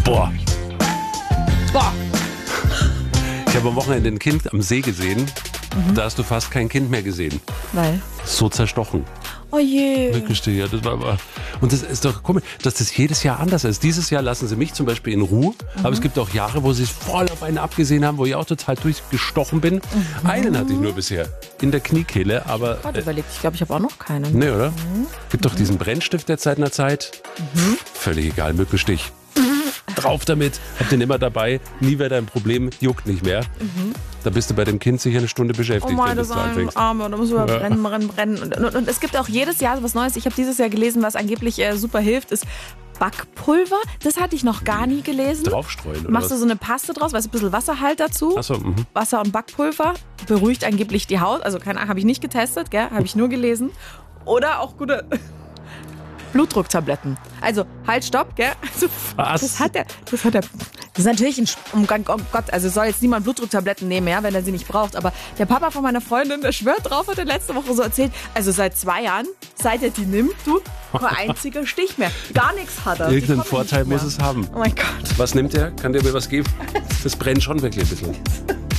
Boah. Boah. Ich habe am Wochenende ein Kind am See gesehen. Da hast du fast kein Kind mehr gesehen. Weil? So zerstochen. Oh je. Mückenstich, ja, das war aber. Und das ist doch komisch, dass das jedes Jahr anders ist. Dieses Jahr lassen sie mich zum Beispiel in Ruhe, aber es gibt auch Jahre, wo sie es voll auf einen abgesehen haben, wo ich auch total durchgestochen bin. Einen hatte ich nur bisher in der Kniekehle, aber. Gerade überlegt, ich glaube, ich habe auch noch keinen. Nee, oder? Gibt doch diesen Brennstift der Zeit einer Zeit. Völlig egal, Mückenstich. Drauf damit, hab den immer dabei, nie wieder ein Problem, juckt nicht mehr. Da bist du bei dem Kind sicher eine Stunde beschäftigt, Oh mein, wenn das du ist ein anfängst. Arme, da muss man brennen. Und es gibt auch jedes Jahr was Neues. Ich habe dieses Jahr gelesen, was angeblich super hilft, ist Backpulver. Das hatte ich noch gar nie gelesen. Draufstreuen, oder Machst du was? so eine Paste draus, weißt du, ein bisschen Wasser halt dazu. Achso, Wasser und Backpulver. Beruhigt angeblich die Haut. Also keine Ahnung, habe ich nicht getestet, gell? Habe ich nur gelesen. Oder auch gute Blutdrucktabletten. Also, halt, stopp, gell? Also, Was? das ist natürlich oh Gott, also soll jetzt niemand Blutdrucktabletten nehmen, ja, wenn er sie nicht braucht. Aber der Papa von meiner Freundin, der schwört drauf, hat er letzte Woche so erzählt. Also seit 2 Jahren, seit er die nimmt, du, kein einziger Stich mehr. Gar nichts hat er. Die Irgendeinen kommen Vorteil nicht mehr. muss es haben. Oh mein Gott. Was nimmt er? Kann der mir was geben? Das brennt schon wirklich ein bisschen.